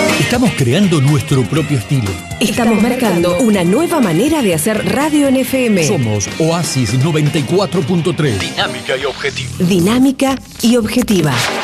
Estamos creando nuestro propio estilo. Estamos marcando una nueva manera de hacer radio en FM. Somos Oasis 94.3. Dinámica y objetiva. Dinámica y objetiva.